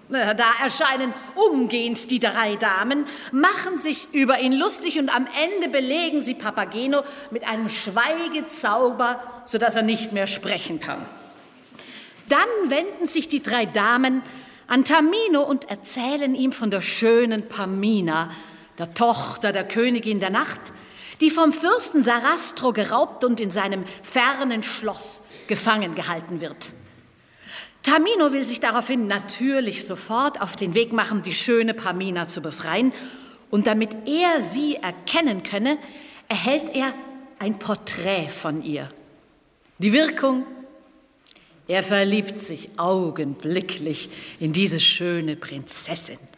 Da erscheinen umgehend die 3 Damen, machen sich über ihn lustig und am Ende belegen sie Papageno mit einem Schweigezauber, sodass er nicht mehr sprechen kann. Dann wenden sich die 3 Damen an Tamino und erzählen ihm von der schönen Pamina, der Tochter der Königin der Nacht, die vom Fürsten Sarastro geraubt und in seinem fernen Schloss gefangen gehalten wird. Tamino will sich daraufhin natürlich sofort auf den Weg machen, die schöne Pamina zu befreien. Und damit er sie erkennen könne, erhält er ein Porträt von ihr. Die Wirkung: er verliebt sich augenblicklich in diese schöne Prinzessin.